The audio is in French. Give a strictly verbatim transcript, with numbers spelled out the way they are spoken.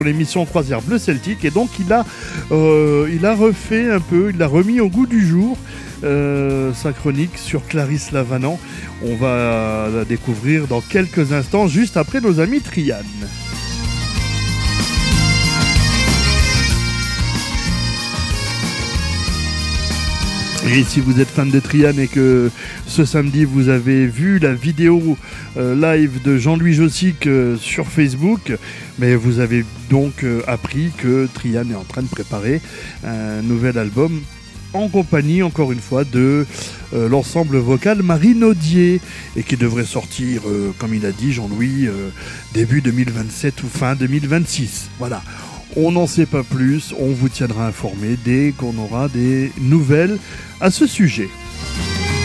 l'émission Croisière Bleu Celtique, et donc il a, euh, il a refait un peu, il l'a remis au goût du jour, euh, sa chronique sur Clarisse Lavanant. On va la découvrir dans quelques instants, juste après nos amis Trian. Et si vous êtes fan de Trian et que ce samedi vous avez vu la vidéo euh, live de Jean-Louis Jossic euh, sur Facebook, mais vous avez donc euh, appris que Trian est en train de préparer un nouvel album en compagnie, encore une fois, de euh, l'ensemble vocal Marie Naudier, et qui devrait sortir, euh, comme il a dit Jean-Louis, euh, début deux mille vingt-sept ou fin deux mille vingt-six. Voilà. On n'en sait pas plus, on vous tiendra informé dès qu'on aura des nouvelles à ce sujet.